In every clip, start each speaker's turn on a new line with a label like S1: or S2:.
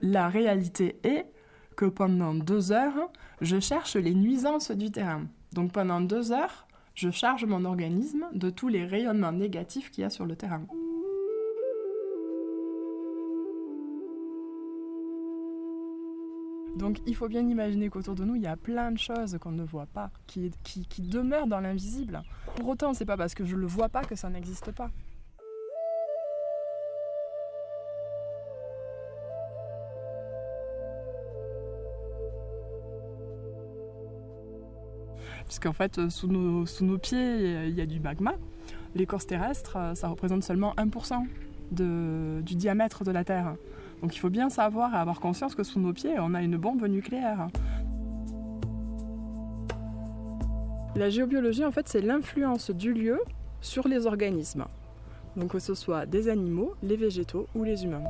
S1: La réalité est que pendant 2 heures, je cherche les nuisances du terrain. Donc pendant 2 heures, je charge mon organisme de tous les rayonnements négatifs qu'il y a sur le terrain. Donc il faut bien imaginer qu'autour de nous, il y a plein de choses qu'on ne voit pas, qui demeurent dans l'invisible. Pour autant, c'est pas parce que je le vois pas que ça n'existe pas. Puisqu'en fait, sous nos pieds, il y a du magma. L'écorce terrestre, ça représente seulement 1% du diamètre de la Terre. Donc il faut bien savoir et avoir conscience que sous nos pieds, on a une bombe nucléaire. La géobiologie, en fait, c'est l'influence du lieu sur les organismes. Donc que ce soit des animaux, les végétaux ou les humains.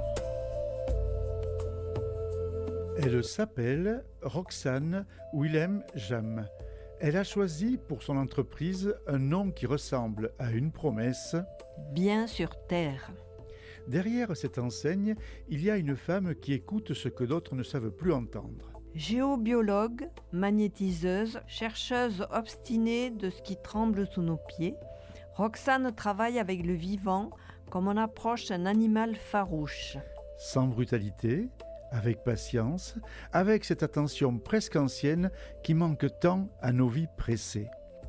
S2: Elle s'appelle Roxane Willem-Jam. Elle a choisi pour son entreprise un nom qui ressemble à une promesse.
S3: Bien sur terre.
S2: Derrière cette enseigne, il y a une femme qui écoute ce que d'autres ne savent plus entendre.
S3: Géobiologue, magnétiseuse, chercheuse obstinée de ce qui tremble sous nos pieds, Roxane travaille avec le vivant comme on approche un animal farouche.
S2: Sans brutalité, avec patience, avec cette attention presque ancienne qui manque tant à nos vies pressées.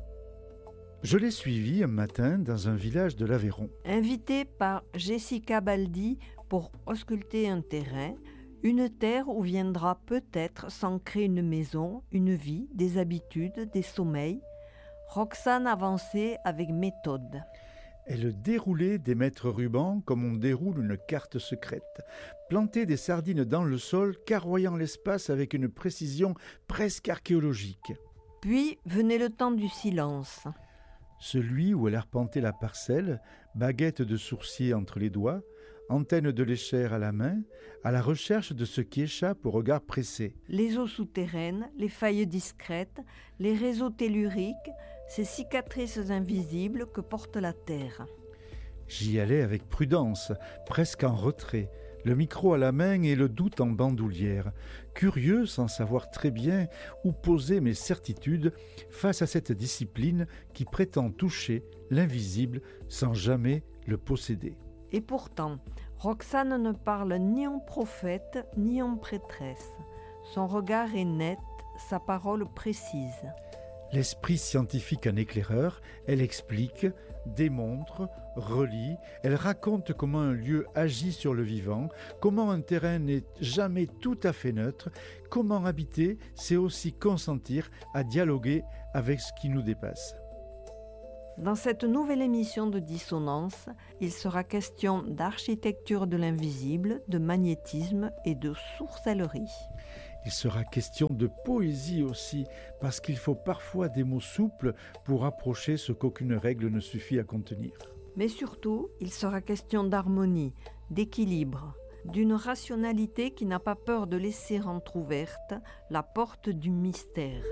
S2: Je l'ai suivie un matin dans un village de l'Aveyron.
S3: Invitée par Jessica Baldi pour ausculter un terrain, une terre où viendra peut-être s'ancrer une maison, une vie, des habitudes, des sommeils. Roxane avançait avec méthode.
S2: Elle déroulait des mètres rubans comme on déroule une carte secrète, plantait des sardines dans le sol, carroyant l'espace avec une précision presque archéologique.
S3: Puis venait le temps du silence.
S2: Celui où elle arpentait la parcelle, baguette de sourcier entre les doigts, antenne de l'échelle à la main, à la recherche de ce qui échappe au regard pressé.
S3: Les eaux souterraines, les failles discrètes, les réseaux telluriques, ces cicatrices invisibles que porte la terre.
S2: J'y allais avec prudence, presque en retrait, le micro à la main et le doute en bandoulière, curieux sans savoir très bien où poser mes certitudes face à cette discipline qui prétend toucher l'invisible sans jamais le posséder.
S3: Et pourtant, Roxane ne parle ni en prophète ni en prêtresse. Son regard est net, sa parole précise.
S2: L'esprit scientifique en éclaireur, elle explique, démontre, relie, elle raconte comment un lieu agit sur le vivant, comment un terrain n'est jamais tout à fait neutre, comment habiter, c'est aussi consentir à dialoguer avec ce qui nous dépasse.
S3: Dans cette nouvelle émission de Dissonance, il sera question d'architecture de l'invisible, de magnétisme et de sorcellerie.
S2: Il sera question de poésie aussi, parce qu'il faut parfois des mots souples pour approcher ce qu'aucune règle ne suffit à contenir.
S3: Mais surtout, il sera question d'harmonie, d'équilibre, d'une rationalité qui n'a pas peur de laisser entrouverte la porte du mystère.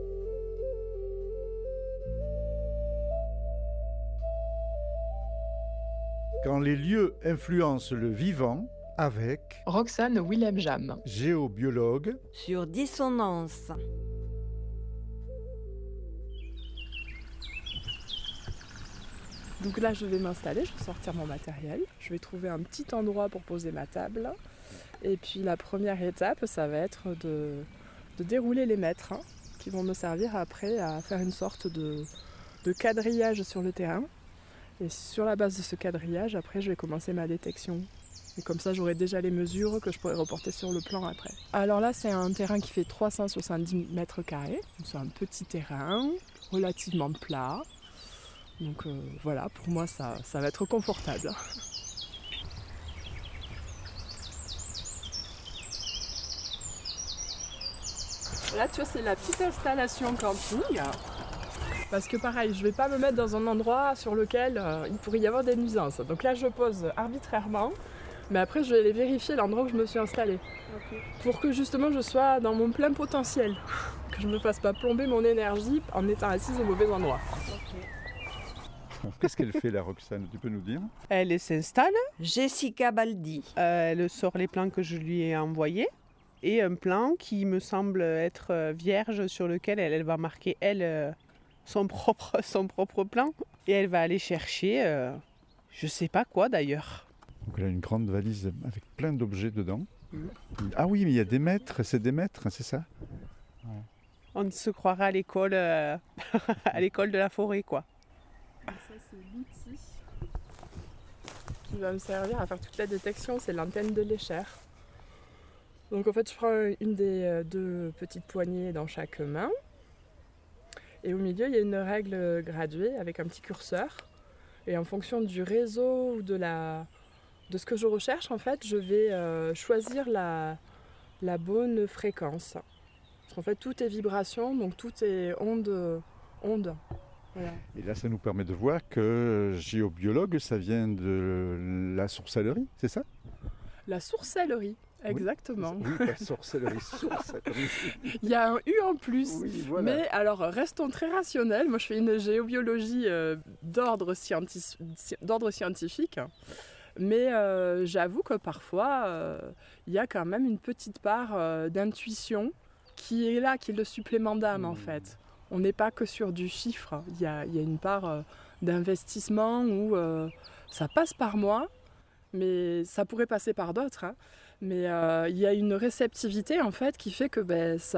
S2: Quand les lieux influencent le vivant, avec
S1: Roxane Willem-Jam,
S2: géobiologue,
S3: sur Dissonance.
S1: Donc là, je vais m'installer, je vais sortir mon matériel, je vais trouver un petit endroit pour poser ma table. Et puis la première étape, ça va être de dérouler les mètres qui vont me servir après à faire une sorte de quadrillage sur le terrain. Et sur la base de ce quadrillage, après, je vais commencer ma détection. Et comme ça, j'aurai déjà les mesures que je pourrai reporter sur le plan après. Alors là, c'est un terrain qui fait 370 mètres carrés. C'est un petit terrain, relativement plat. Donc voilà, pour moi, ça va être confortable. Là, tu vois, c'est la petite installation camping. Parce que pareil, je vais pas me mettre dans un endroit sur lequel il pourrait y avoir des nuisances. Donc là, je pose arbitrairement, mais après, je vais aller vérifier l'endroit où je me suis installée. Okay. Pour que justement, je sois dans mon plein potentiel. Que je me fasse pas plomber mon énergie en étant assise au mauvais endroit. Okay.
S2: Qu'est-ce qu'elle fait, la Roxane? Tu peux nous dire?
S4: Elle s'installe,
S3: Jessica Baldi.
S4: elle sort les plans que je lui ai envoyés et un plan qui me semble être vierge sur lequel elle va marquer son propre plan et elle va aller chercher je sais pas quoi d'ailleurs.
S2: Donc elle a une grande valise avec plein d'objets dedans.
S4: Mm.
S2: Ah oui, mais il y a des maîtres, c'est ça?
S4: On se croirait à l'école à l'école de la forêt quoi.
S1: Ça, c'est l'outil qui va me servir à faire toute la détection, c'est l'antenne de l'échelle. Donc en fait, je prends une des deux petites poignées dans chaque main. Et au milieu, il y a une règle graduée avec un petit curseur. Et en fonction du réseau ou de ce que je recherche, en fait, je vais choisir la bonne fréquence. Parce qu'en fait, tout est vibration, donc tout est onde. Voilà.
S2: Et là, ça nous permet de voir que géobiologue, ça vient de la sorcellerie, c'est ça?
S1: La sourcellerie, exactement.
S2: Oui, pas sorcellerie, sourcellerie.
S1: Il y a un U en plus.
S2: Oui, voilà.
S1: Mais alors, restons très rationnels. Moi, je fais une géobiologie d'ordre scientifique. Mais j'avoue que parfois, il y a quand même une petite part d'intuition qui est là, qui est le supplément d'âme en fait. On n'est pas que sur du chiffre. Il y a une part d'investissement où ça passe par moi, mais ça pourrait passer par d'autres. Hein. Mais il y a une réceptivité en fait qui fait que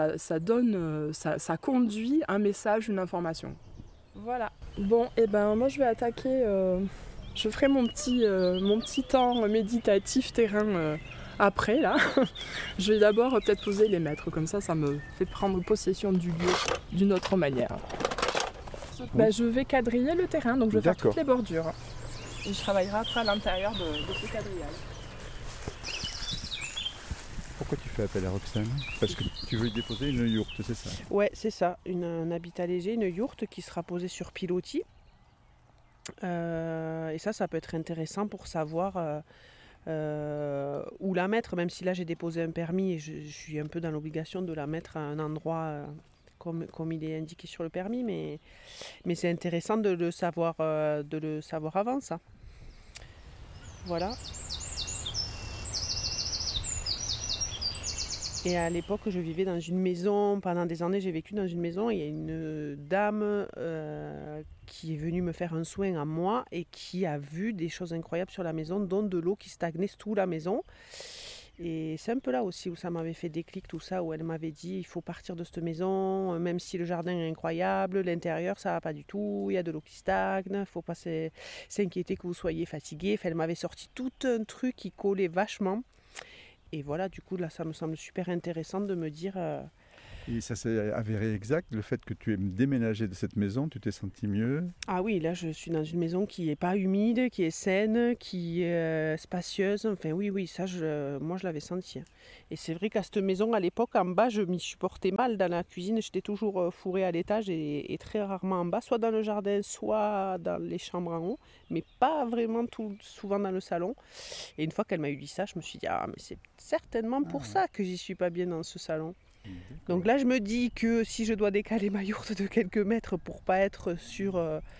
S1: ça conduit un message, une information. Voilà. Bon, et moi je vais attaquer. Je ferai mon petit temps méditatif terrain après là. Je vais d'abord peut-être poser les mètres, comme ça me fait prendre possession du lieu d'une autre manière. Je vais quadriller le terrain, donc je vais faire toutes les bordures. Et je travaillerai après à l'intérieur de ce quadrillage.
S2: Pourquoi tu fais appel à Roxane? Parce que tu veux y déposer une yourte, c'est ça?
S4: Ouais, c'est ça, un habitat léger, une yourte qui sera posée sur pilotis. Et ça peut être intéressant pour savoir où la mettre, même si là j'ai déposé un permis et je suis un peu dans l'obligation de la mettre à un endroit comme il est indiqué sur le permis, mais c'est intéressant de le savoir avant ça. Voilà. Et à l'époque, je vivais dans une maison, pendant des années j'ai vécu dans une maison, et il y a une dame qui est venue me faire un soin à moi et qui a vu des choses incroyables sur la maison, dont de l'eau qui stagnait sous la maison. Et c'est un peu là aussi où ça m'avait fait déclic tout ça, où elle m'avait dit il faut partir de cette maison, même si le jardin est incroyable, l'intérieur ça va pas du tout, il y a de l'eau qui stagne, il faut pas s'inquiéter que vous soyez fatigué. Enfin, elle m'avait sorti tout un truc qui collait vachement. Et voilà, du coup, là, ça me semble super intéressant de me dire...
S2: Et ça s'est avéré exact, le fait que tu aies déménagé de cette maison, tu t'es senti mieux?
S4: Ah oui, là, je suis dans une maison qui n'est pas humide, qui est saine, qui est spacieuse. Enfin, oui, ça, moi, je l'avais senti. Et c'est vrai qu'à cette maison, à l'époque, en bas, je m'y supportais mal. Dans la cuisine, j'étais toujours fourrée à l'étage et très rarement en bas, soit dans le jardin, soit dans les chambres en haut, mais pas vraiment souvent dans le salon. Et une fois qu'elle m'a eu dit ça, je me suis dit, ah, mais c'est certainement pour ça que j'y suis pas bien dans ce salon. Donc là, je me dis que si je dois décaler ma yourte de quelques mètres pour pas être sur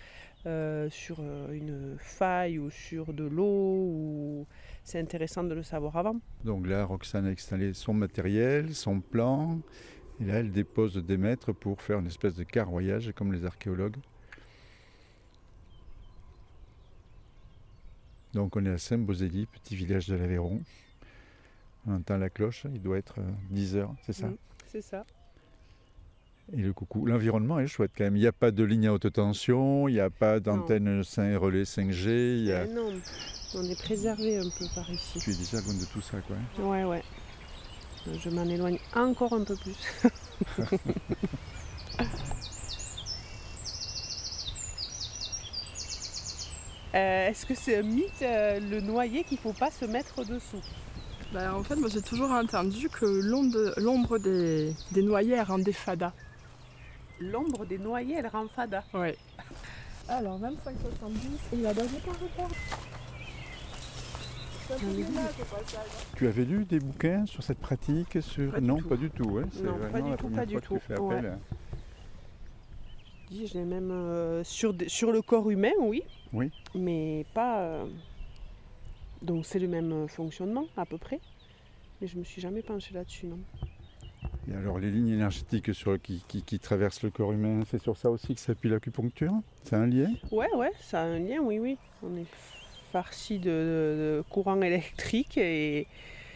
S4: une faille ou sur de l'eau, c'est intéressant de le savoir avant.
S2: Donc là, Roxane a installé son matériel, son plan, et là, elle dépose des mètres pour faire une espèce de carroyage comme les archéologues. Donc on est à Saint-Bosély, petit village de l'Aveyron. On entend la cloche, il doit être 10h, c'est ça?
S4: C'est ça.
S2: Et le coucou. L'environnement est chouette quand même. Il n'y a pas de ligne à haute tension, il n'y a pas d'antenne relais 5G.
S4: Non, on est préservé un peu par ici.
S2: Tu es déjà loin de tout ça, quoi.
S4: Ouais. Je m'en éloigne encore un peu plus. Est-ce que c'est un mythe, le noyer, qu'il ne faut pas se mettre dessous?
S1: En fait, moi j'ai toujours entendu que l'ombre des noyers elle rend des fadas.
S4: L'ombre des noyers, elle rend fada.
S1: Oui. Alors, 25,70. Et là-bas, j'ai pas repère.
S2: Tu avais lu des bouquins sur cette pratique?
S4: Pas
S2: Non,
S4: du tout.
S2: pas du tout. Ouais.
S4: Non, pas du tout.
S2: Tu fais appel.
S4: dis, je l'ai même sur le corps humain, oui.
S2: Oui.
S4: Mais pas... Donc c'est le même fonctionnement à peu près. Mais je me suis jamais penchée là-dessus, non.
S2: Et alors les lignes énergétiques qui traversent le corps humain, c'est sur ça aussi que s'appuie l'acupuncture? C'est un lien?
S4: Ouais, ça a un lien, oui. On est farci de courant électrique et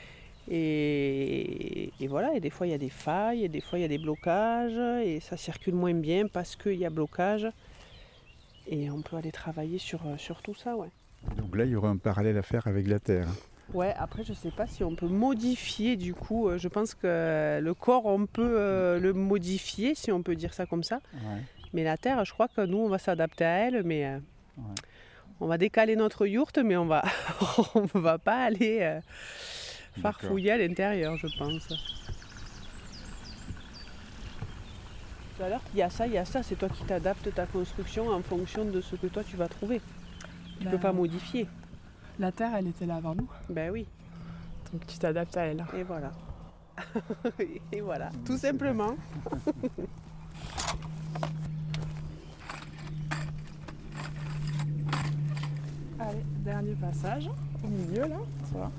S4: voilà. Et des fois il y a des failles, et des fois il y a des blocages, et ça circule moins bien parce qu'il y a blocage. Et on peut aller travailler sur tout ça, ouais.
S2: Donc là, il y aurait un parallèle à faire avec la Terre.
S4: Ouais, après je sais pas si on peut modifier du coup. Je pense que le corps, on peut le modifier, si on peut dire ça comme ça.
S2: Ouais.
S4: Mais la Terre, je crois que nous, on va s'adapter à elle, mais on va décaler notre yourte, mais on va pas aller farfouiller à l'intérieur, je pense. Tout à l'heure, il y a ça, c'est toi qui t'adaptes ta construction en fonction de ce que toi tu vas trouver. Tu peux pas modifier.
S1: La terre, elle était là avant nous.
S4: Ben oui.
S1: Donc tu t'adaptes à elle.
S4: Et voilà. Et voilà, tout simplement.
S1: Allez, dernier passage, au milieu là, tu vois.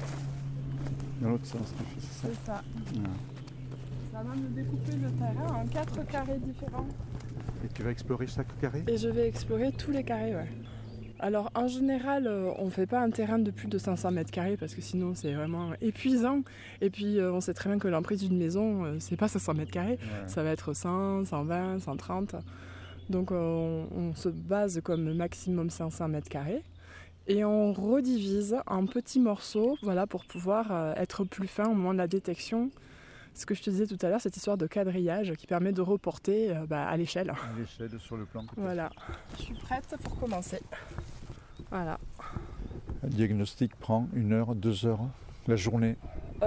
S2: Dans l'autre sens, c'est ça.
S1: C'est ça.
S2: Ouais.
S1: Ça va me découper le terrain en 4 carrés différents.
S2: Et tu vas explorer chaque carré?
S1: Et je vais explorer tous les carrés, ouais. Alors en général, on ne fait pas un terrain de plus de 500 mètres carrés parce que sinon c'est vraiment épuisant. Et puis on sait très bien que l'emprise d'une maison, c'est pas 500 mètres carrés,
S2: Ouais.
S1: ça va être 100, 120, 130. Donc on se base comme maximum 500 mètres carrés. Et on redivise en petits morceaux, voilà, pour pouvoir être plus fin au moment de la détection. Ce que je te disais tout à l'heure, cette histoire de quadrillage qui permet de reporter à l'échelle.
S2: À l'échelle sur le plan. peut-être.
S1: Voilà. Je suis prête pour commencer. Voilà.
S2: Un diagnostic prend 1 heure, 2 heures, la journée.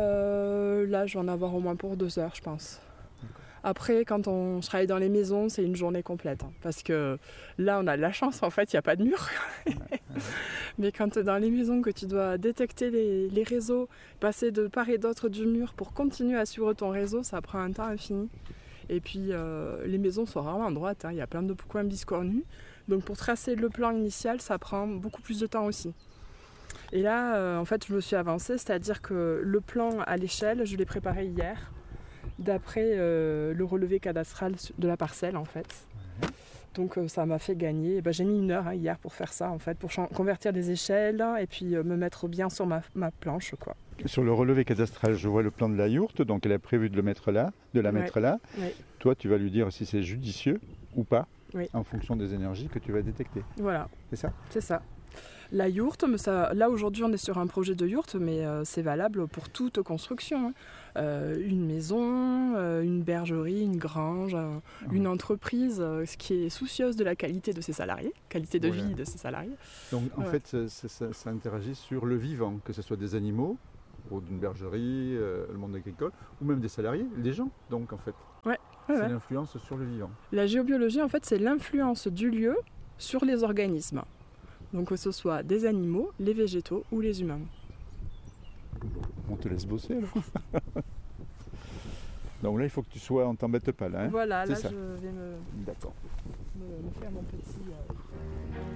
S1: Là, je vais en avoir au moins pour 2 heures, je pense. Après, quand on travaille dans les maisons, c'est une journée complète. Parce que là, on a de la chance, en fait, il n'y a pas de mur. Mais quand tu es dans les maisons, que tu dois détecter les réseaux, passer de part et d'autre du mur pour continuer à suivre ton réseau, ça prend un temps infini. Et puis, les maisons sont rarement droites. Il y a plein de coins biscornus. Donc, pour tracer le plan initial, ça prend beaucoup plus de temps aussi. Et là, en fait, je me suis avancée, c'est-à-dire que le plan à l'échelle, je l'ai préparé hier, d'après le relevé cadastral de la parcelle, en fait. Donc ça m'a fait gagner. J'ai mis 1 heure hier pour faire ça, en fait, pour convertir des échelles et puis me mettre bien sur ma planche, quoi.
S2: Sur le relevé cadastral, je vois le plan de la yourte, donc elle a prévu de la mettre là.
S1: Ouais.
S2: Toi, tu vas lui dire si c'est judicieux ou pas,
S1: Oui.
S2: en fonction des énergies que tu vas détecter.
S1: Voilà,
S2: C'est ça?
S1: c'est ça. La yourte, là aujourd'hui on est sur un projet de yourte, mais c'est valable pour toute construction. Une maison, une bergerie, une grange, une entreprise qui est soucieuse de la qualité de ses salariés, qualité de vie de ses salariés.
S2: Donc en
S1: Ouais.
S2: fait, ça interagit sur le vivant, que ce soit des animaux, ou d'une bergerie, le monde agricole, ou même des salariés, des gens, donc en fait.
S1: Ouais,
S2: C'est
S1: ouais.
S2: l'influence sur le vivant.
S1: La géobiologie, en fait, c'est l'influence du lieu sur les organismes. Donc que ce soit des animaux, les végétaux ou les humains.
S2: On te laisse bosser alors. Donc là, il faut que tu sois, on t'embête pas là. Hein.
S1: Voilà,
S2: c'est
S1: là
S2: ça.
S1: je vais
S2: D'accord.
S1: me faire mon petit...